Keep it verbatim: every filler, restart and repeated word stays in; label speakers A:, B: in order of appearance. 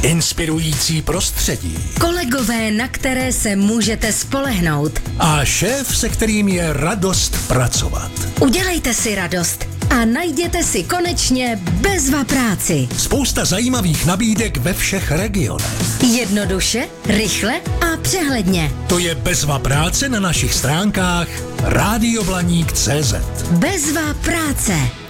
A: Inspirující prostředí.
B: Kolegové, na které se můžete spolehnout.
A: A šéf, se kterým je radost pracovat.
B: Udělejte si radost a najděte si konečně bezva práci.
A: Spousta zajímavých nabídek ve všech regionech.
B: Jednoduše, rychle a přehledně.
A: To je bezva práce na našich stránkách rádio blaník tečka cé zet.
B: Bezva práce.